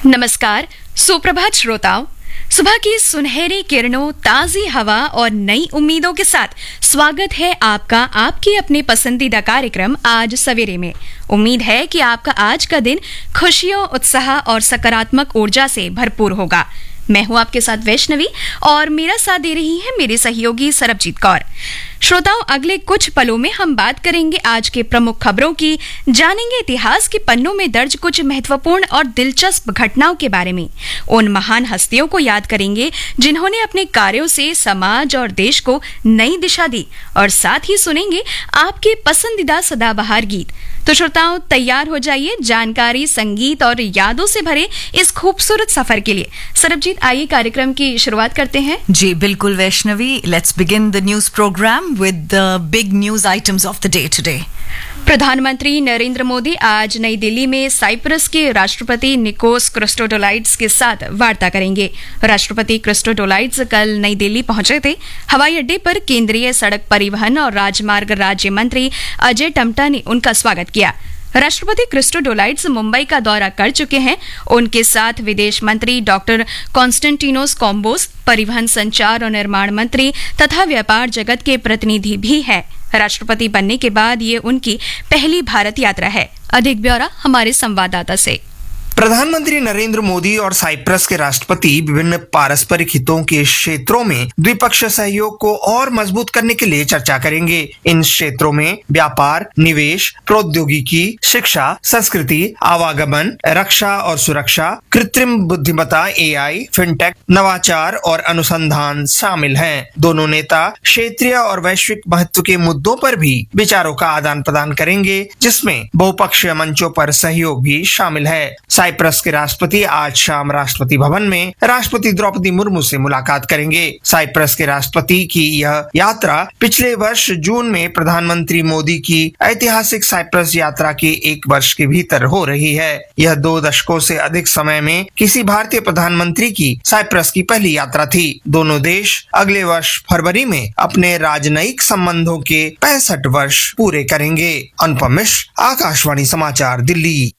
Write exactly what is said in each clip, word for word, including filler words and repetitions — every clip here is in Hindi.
नमस्कार, सुप्रभात श्रोताओं। सुबह की सुनहरी किरणों, ताजी हवा और नई उम्मीदों के साथ स्वागत है आपका आपकी अपने पसंदीदा कार्यक्रम आज सवेरे में। उम्मीद है कि आपका आज का दिन खुशियों, उत्साह और सकारात्मक ऊर्जा से भरपूर होगा। मैं हूं आपके साथ वैष्णवी और मेरा साथ दे रही है मेरी सहयोगी सरबजीत कौर। श्रोताओं, अगले कुछ पलों में हम बात करेंगे आज के प्रमुख खबरों की, जानेंगे इतिहास के पन्नों में दर्ज कुछ महत्वपूर्ण और दिलचस्प घटनाओं के बारे में, उन महान हस्तियों को याद करेंगे जिन्होंने अपने कार्यों से समाज और देश को नई दिशा दी, और साथ ही सुनेंगे आपके पसंदीदा सदाबहार गीत। तो श्रोताओं, तैयार हो जाइए जानकारी, संगीत और यादों से भरे इस खूबसूरत सफर के लिए। सरबजीत, आइए कार्यक्रम की शुरुआत करते हैं। जी बिल्कुल Vaishnavi, let's begin the news programme with the big news items of the day today. प्रधानमंत्री नरेंद्र मोदी आज नई दिल्ली में साइप्रस के राष्ट्रपति निकोस क्रिस्टोडोलाइड्स के साथ वार्ता करेंगे। राष्ट्रपति क्रिस्टोडोलाइड्स कल नई दिल्ली पहुंचे थे। हवाई अड्डे पर केंद्रीय सड़क परिवहन और राजमार्ग राज्य मंत्री अजय टम्टा ने उनका स्वागत किया। राष्ट्रपति क्रिस्टोडोलाइड्स मुंबई का दौरा कर चुके हैं। उनके साथ विदेश मंत्री डॉक्टर कॉन्स्टेंटिनोस कोम्बोस, परिवहन, संचार और निर्माण मंत्री तथा व्यापार जगत के प्रतिनिधि भी हैं। राष्ट्रपति बनने के बाद ये उनकी पहली भारत यात्रा है। अधिक ब्यौरा हमारे संवाददाता से। प्रधानमंत्री नरेंद्र मोदी और साइप्रस के राष्ट्रपति विभिन्न पारस्परिक हितों के क्षेत्रों में द्विपक्षीय सहयोग को और मजबूत करने के लिए चर्चा करेंगे। इन क्षेत्रों में व्यापार, निवेश, प्रौद्योगिकी, शिक्षा, संस्कृति, आवागमन, रक्षा और सुरक्षा, कृत्रिम बुद्धिमत्ता, एआई, फिनटेक, नवाचार और अनुसंधान शामिल हैं। दोनों नेता क्षेत्रीय और वैश्विक महत्व के मुद्दों पर भी विचारों का आदान प्रदान करेंगे, जिसमें बहुपक्षीय मंचों पर सहयोग भी शामिल है। साइप्रस के राष्ट्रपति आज शाम राष्ट्रपति भवन में राष्ट्रपति द्रौपदी मुर्मू से मुलाकात करेंगे। साइप्रस के राष्ट्रपति की यह यात्रा पिछले वर्ष जून में प्रधानमंत्री मोदी की ऐतिहासिक साइप्रस यात्रा के एक वर्ष के भीतर हो रही है। यह दो दशकों से अधिक समय में किसी भारतीय प्रधानमंत्री की साइप्रस की पहली यात्रा थी। दोनों देश अगले वर्ष फरवरी में अपने राजनयिक संबंधों के पैंसठ वर्ष पूरे करेंगे। अनुपम मिश्र, आकाशवाणी समाचार, Delhi.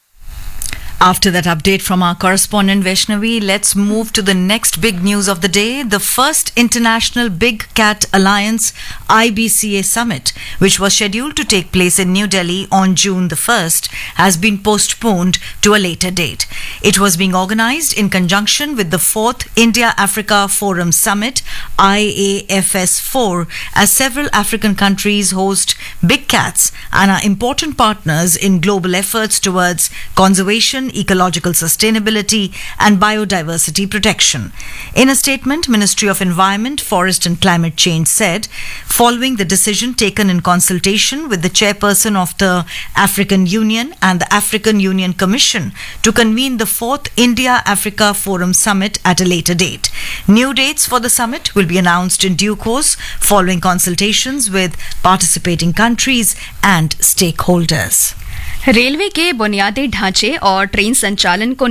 After that update from our correspondent Vaishnavi, let's move to the next big news of the day. The first International Big Cat Alliance I B C A Summit, which was scheduled to take place in New Delhi on June the first, has been postponed to a later date. It was being organized in conjunction with the fourth India-Africa Forum Summit, I A F S four, as several African countries host big cats and are important partners in global efforts towards conservation, ecological sustainability and biodiversity protection. In a statement, Ministry of Environment, Forest and Climate Change said, following the decision taken in consultation with the chairperson of the African Union and the African Union Commission to convene the fourth India-Africa Forum Summit at a later date. New dates for the summit will be announced in due course following consultations with participating countries and stakeholders. Railway के बुनियादी ढांचे और ट्रेन संचालन को